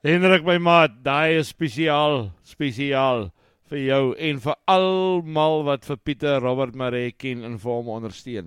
Hendrik, my maat, daai is spesiaal vir jou en vir almal wat vir Pieter Robert Maree ken en vir hom ondersteun.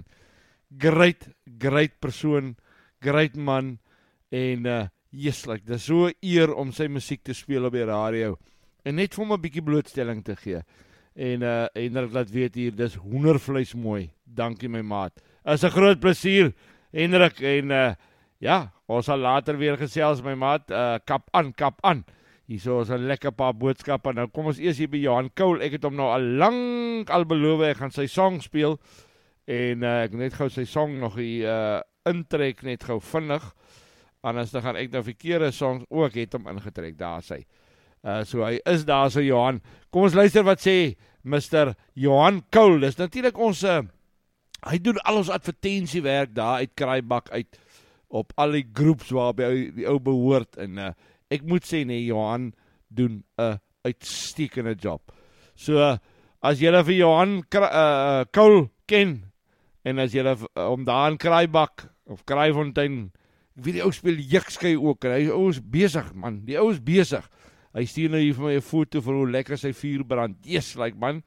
Great persoon, great man en like, dis so 'n eer om sy musiek te speel op die radio en net vir hom 'n bietjie blootstelling te gee. En Hendrik laat weet hier, dis hoendervleis mooi. Dankie my maat. Is 'n groot plesier, Hendrik, en ja, ons sal later weer gesels my maat. Kap aan. Hierso is 'n lekker paar boodskappe. Nou kom ons eers hier by Johan Koul. Ek het hom nou al beloof ek gaan sy song speel en ek net gou sy song nog hier intrek net gou vinnig. Anders dan gaan ek nou verkeerde songs ook het hom ingetrek. Daar sy. So hy is daar so Johan. Kom ons luister wat sê Mr. Johan Koul. Dis natuurlik ons hy doen al ons advertensiewerk daar uit Kraaibak uit op al die groeps waarby die ou behoort en ek moet sê nee, Johan doen 'n uitstekende job. So as julle vir Johan Koul ken en as julle om daar in Kraaibak of Kraaifontein, ek weet die ou speel Jukskei ook en hy ou is besig man, die ou is besig. Hy stuur nou hier vir my 'n foto van hoe lekker sy vuur brand. Yes, like man.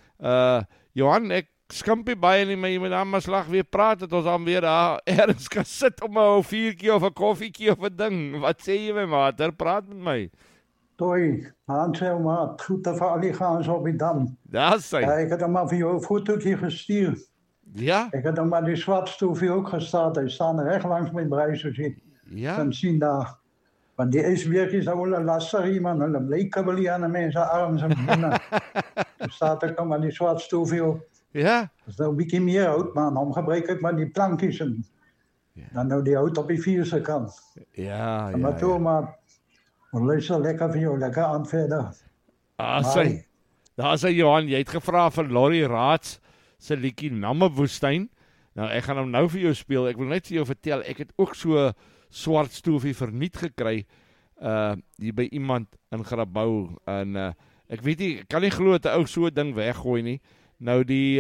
Johan, ek skimpie baie nie, maar jy moet dan maar slag weer praat, dat ons dan weer daar ergens kan sit om 'n vuurtjie of 'n koffieetjie of 'n ding. Wat sê jy my maat? Praat met my. Toi, Hans maat, goed te vir al die gaans op die dam. Daar sy. Ja, ek het hom maar vir jou 'n fotootjie gestuur. Ja? Ek het hom maar die swart stoofie ook gestaan. Hy staan reg langs my braai soos jy kan sien daar. Want die ysbeertjies is al lastig hier man, hulle bly kabbelie aan mense arms en bene. Dus staat ek maar die swart stoofie op. Ja? Dis nou 'n bietjie meer hout man, hom gebruik ek maar die plankies en dan nou die hout op die vuur se kant. Ja. Maar toe maar, luister lekker vir jou, lekker aan verder. Sy. Daar sy Johan, jy het gevra vir Lorrie Raads se liedjie Nammewoestyn. Nou ek gaan hom nou vir jou speel. Ek wil net vir jou vertel, ek het ook so swart stoofie verniet gekry hier by iemand in Grabouw en ek weet nie, ek kan nie glo dat 'n ou so 'n ding weggooi nie. Nou die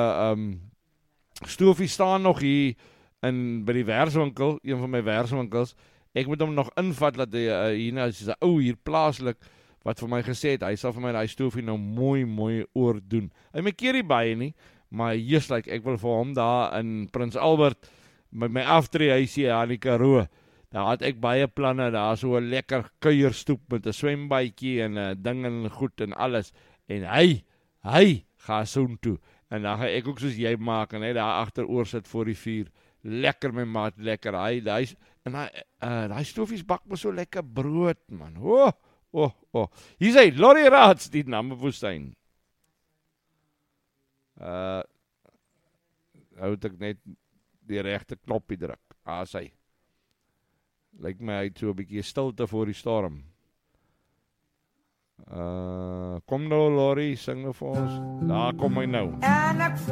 stoofie staan nog hier by die Werswinkel, een van my Werswinkels. Ek moet hom nog invat dat hier nou is 'n ou hier plaaslik wat vir my gesê het hy sal vir my daai stoofie nou mooi oordoen. Hy maak keer nie baie nie, maar just like ek wil vir hom daar in Prins Albert met my aftreehuisie aan die Karoo. Daar het ek baie planne, daar so 'n lekker kuierstoep met 'n swembadjie en 'n ding en goed en alles. En hy gaan soontoe. En dan gaan ek ook soos jy maak en hy daar agteroor sit voor die vuur. Lekker my maat, lekker. Hy stoofies bak maar so lekker brood man. Hier sê Lorrie Raads die Nammewoestyn. Houd ek net die regte knoppie druk. Sy. Lyk my hy het so 'n bietjie stilte voor die storm. Kom nou Lorrie, sing nou vir ons. Daar kom hy nou.